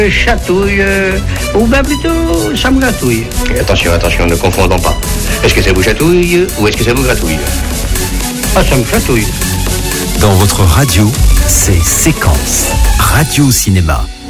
Chatouille, ou bien plutôt ça me gratouille. Et attention, ne confondons pas. Est-ce que ça vous chatouille ou est-ce que ça vous gratouille? Ah, ça me chatouille. Dans votre radio, c'est Séquence Radio Cinéma.